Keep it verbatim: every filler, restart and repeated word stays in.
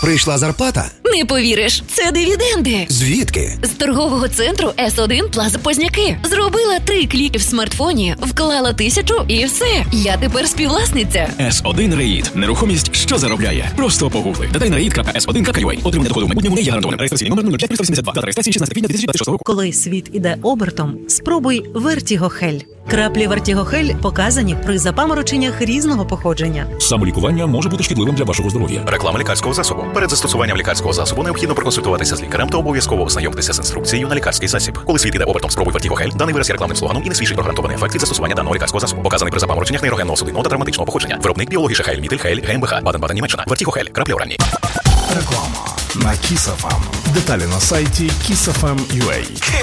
Прийшла зарплата? Не повіриш, це дивіденди. Звідки? З торгового центру ес один Плаза Позняки. Зробила три кліки в смартфоні, вклала тисячу і все. Я тепер співвласниця. ес один Реїд. Нерухомість, що заробляє. Просто погугли. Деталі на реїд крапка ес один крапка ю а. Отримання доходу в майбутньому не є гарантованим. Реєстраційний номер нуль п'ять триста вісімдесят два. Дата реєстрації шістнадцяте квітня дві тисячі двадцять шостого року. Коли світ іде обертом, спробуй Вертігохель. Краплі Вертігохель показані при запамороченнях різного походження. Самолікування може бути шкідливим для вашого здоров'я. Реклама лікарського засобу. Перед застосуванням лікарського засобу необхідно проконсультуватися з лікарем та обов'язково ознайомитися з інструкцією на лікарський засіб. Коли світ іде обертом, спробуй Вертігохель. Даний вираз є рекламним слоганом і не свідчить про гарантований ефект від застосування даного лікарського засобу. Показаний при запамороченнях нейрогенного судинного та травматичного походження. Виробник біології Шахель, Мітель, Хейль, ГМБХ, Баден-Баден, Німеччина. Вертігохель. Краплі оранні. Реклама на Kiss еф ем. Деталі на сайті kiss еф ем крапка ю а.